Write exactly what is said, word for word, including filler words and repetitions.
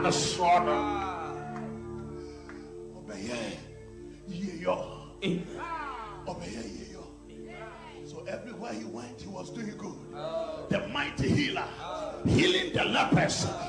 the slaughter. So everywhere he went, he was doing good. The mighty healer, healing the lepers.